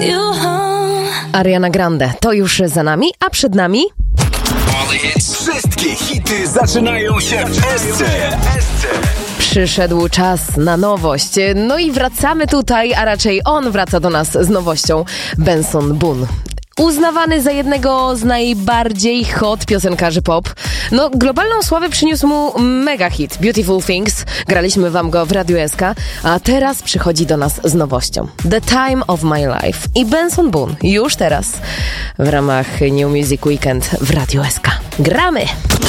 Ariana Grande, to już za nami, a przed nami... Wszystkie hity zaczynają się w Esce. Przyszedł czas na nowość. No i wracamy tutaj, a raczej on wraca do nas z nowością. Benson Boone. Uznawany za jednego z najbardziej hot piosenkarzy pop. No, globalną sławę przyniósł mu mega hit Beautiful Things. Graliśmy wam go w Radiu SK, a teraz przychodzi do nas z nowością The Time of My Life i Benson Boone już teraz w ramach New Music Weekend w Radiu SK. Gramy!